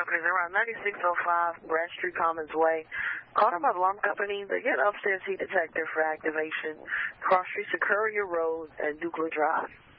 is around 9605 Bradstreet Commons Way. Calling by the alarm company. They get upstairs heat detector for activation. Cross Streets of Courier Road and Dukeland Drive.